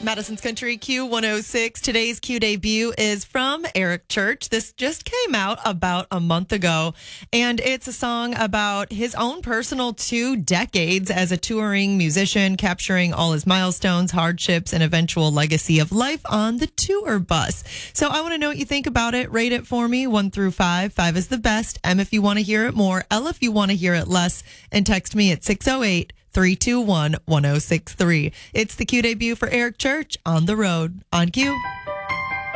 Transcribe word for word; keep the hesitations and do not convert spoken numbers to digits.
Madison's Country Q one oh six. Today's Q debut is from Eric Church. This just came out about a month ago, and it's a song about his own personal two decades as a touring musician, capturing all his milestones, hardships, and eventual legacy of life on the tour bus. So I want to know what you think about it. Rate it for me, one through five. Five is the best. M if you want to hear it more. L if you want to hear it less. And text me at six oh eight, three two one, one oh six three. It's the Q debut for Eric Church on the road on Q.